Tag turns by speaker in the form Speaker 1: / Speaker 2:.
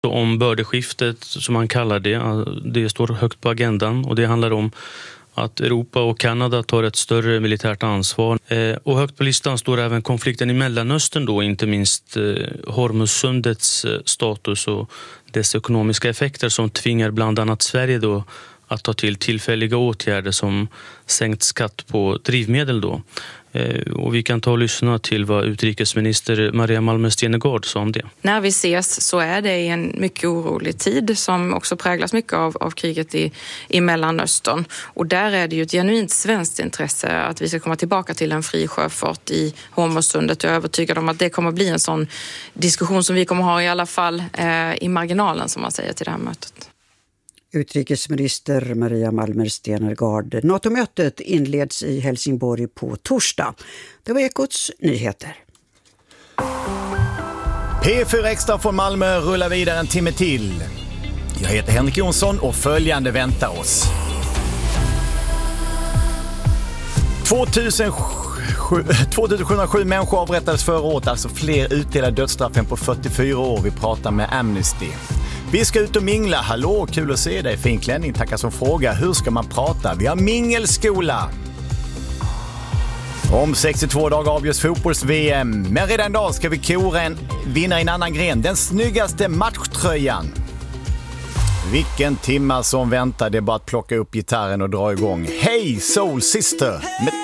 Speaker 1: Om bördeskiftet, som man kallar det står högt på agendan, och det handlar om att Europa och Kanada tar ett större militärt ansvar. Och högt på listan står även konflikten i Mellanöstern då, inte minst Hormussundets status och dess ekonomiska effekter som tvingar bland annat Sverige då att ta till tillfälliga åtgärder som sänkt skatt på drivmedel då. Och vi kan ta och lyssna till vad utrikesminister Maria Malmer Stenergard sa om det.
Speaker 2: När vi ses så är det en mycket orolig tid som också präglas mycket av kriget i Mellanöstern. Och där är det ju ett genuint svenskt intresse att vi ska komma tillbaka till en fri sjöfart i Hormuzsundet. Jag är övertygad om att det kommer bli en sån diskussion som vi kommer ha i alla fall i marginalen, som man säger, till det här mötet.
Speaker 3: Utrikesminister Maria Malmer Stenergard. NATO-mötet inleds i Helsingborg på torsdag. Det var Ekots nyheter.
Speaker 4: P4 Extra från Malmö rullar vidare en timme till. Jag heter Henrik Jonsson och följande väntar oss. 2707 människor avrättades förra året, alltså fler utdelade dödsstraff än på 44 år. Vi pratar med Amnesty. Vi ska ut och mingla. Hallå, kul att se dig. Fin klänning, tackar som fråga. Hur ska man prata? Vi har mingelskola. Om 62 dagar avgörs fotbolls-VM. Men redan idag ska vi kora en vinnare i en annan gren. Den snyggaste matchtröjan. Vilken timma som väntar. Det är bara att plocka upp gitarren och dra igång. Hey Soul Sister med